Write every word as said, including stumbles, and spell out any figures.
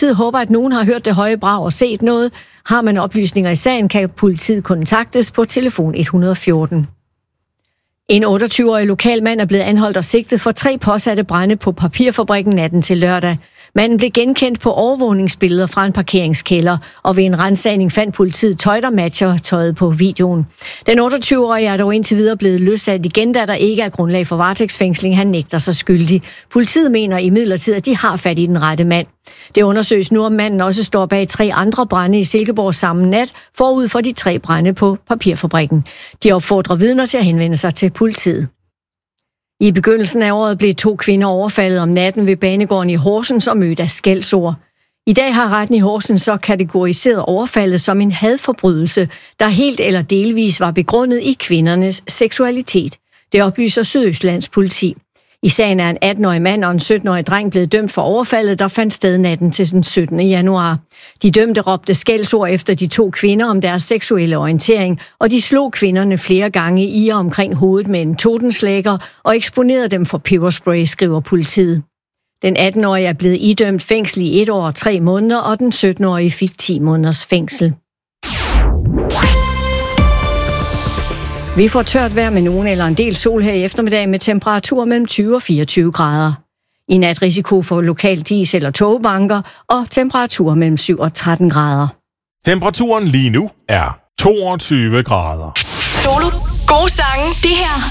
Politiet håber, at nogen har hørt det høje brag og set noget. Har man oplysninger i sagen, kan politiet kontaktes på telefon et hundrede og fjorten. En otteogtyve-årig lokal mand er blevet anholdt og sigtet for tre påsatte brande på papirfabrikken natten til lørdag. Manden blev genkendt på overvågningsbilleder fra en parkeringskælder, og ved en ransagning fandt politiet tøj, der matcher tøjet på videoen. Den otteogtyve-årige er dog indtil videre blevet løsladt igen, da der ikke er grundlag for varetægtsfængsling. Han nægter sig skyldig. Politiet mener imidlertid, at de har fat i den rette mand. Det undersøges nu, om manden også står bag tre andre brande i Silkeborg samme nat, forud for de tre brande på papirfabrikken. De opfordrer vidner til at henvende sig til politiet. I begyndelsen af året blev to kvinder overfaldet om natten ved banegården i Horsens og mødt af skældsord. I dag har retten i Horsens så kategoriseret overfaldet som en hadforbrydelse, der helt eller delvis var begrundet i kvindernes seksualitet. Det oplyser Sydøstlands politi. I sagen er en atten-årig mand og en sytten-årig dreng blevet dømt for overfaldet, der fandt sted natten til den syttende januar. De dømte råbte skældsord efter de to kvinder om deres seksuelle orientering, og de slog kvinderne flere gange i og omkring hovedet med en totenslægger og eksponerede dem for peberspray, skriver politiet. Den atten-årige er blevet idømt fængsel i et år og tre måneder, og den sytten-årige fik ti måneders fængsel. Vi får tørt vejr med nogen eller en del sol her i eftermiddag med temperaturer mellem tyve og fireogtyve grader. I nat risiko for lokal dis- eller togbanker og temperaturer mellem syv og tretten grader. Temperaturen lige nu er toogtyve grader. Zulu. Gode sange. Det her